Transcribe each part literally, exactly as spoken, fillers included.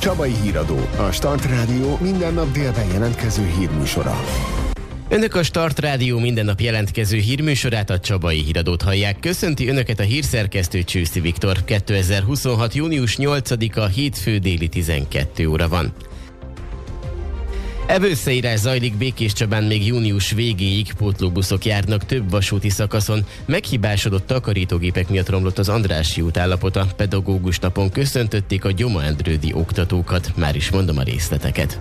Csabai Híradó, a Start Rádió minden nap délben jelentkező hírműsora. Önök a Start Rádió minden nap jelentkező hírműsorát, a Csabai Híradót hallják. Köszönti Önöket a hírszerkesztő Csőszi Viktor. kétezer-huszonhat. június nyolcadika, hétfő, déli tizenkét óra van. Evőszeírás zajlik Békéscsabán még június végéig, pótlóbuszok járnak több vasúti szakaszon. Meghibásodott takarítógépek miatt romlott az Andrássy út állapota. Pedagógus napon köszöntötték a gyomaendrődi oktatókat. Már is mondom a részleteket.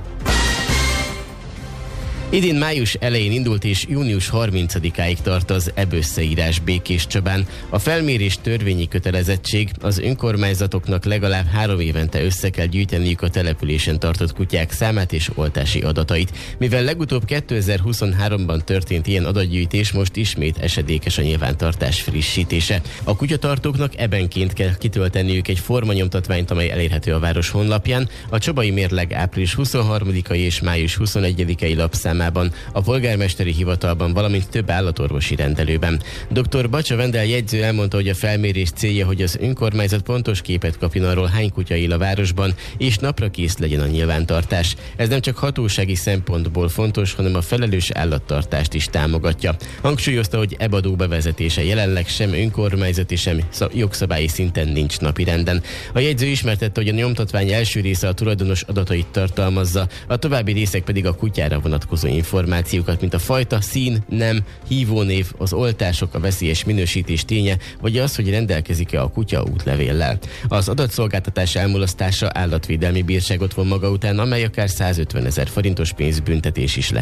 Idén május elején indult és június harmincadikáig tart az ebösszeírás Békéscsabán. A felmérés törvényi kötelezettség, az önkormányzatoknak legalább három évente össze kell gyűjteniük a településen tartott kutyák számát és oltási adatait. Mivel legutóbb kétezer-huszonháromban történt ilyen adatgyűjtés, most ismét esedékes a nyilvántartás frissítése. A kutyatartóknak ebenként kell kitölteniük egy formanyomtatványt, amely elérhető a város honlapján. A Csabai Mérleg április huszonharmadikai és május huszonegyedikei lapszám a polgármesteri hivatalban, valamint több állatorvosi rendelőben. doktor Bacsa Vendel jegyző elmondta, hogy a felmérés célja, hogy az önkormányzat pontos képet kapjon arról, hány kutya él a városban, és napra kész legyen a nyilvántartás. Ez nem csak hatósági szempontból fontos, hanem a felelős állattartást is támogatja. Hangsúlyozta, hogy e badó bevezetése jelenleg sem önkormányzati, sem jogszabályi szinten nincs napirenden. A jegyző ismertette, hogy a nyomtatvány első része a tulajdonos adatait tartalmazza, a további részek pedig a kutyára vonatkozó információkat, mint a fajta, szín, nem, hívónév, az oltások, a veszélyes minősítés ténye, vagy az, hogy rendelkezik-e a kutya útlevéllel. Az adatszolgáltatás elmulasztása állatvédelmi bírságot von maga után, amely akár százötvenezer forintos pénzbüntetés is lehet.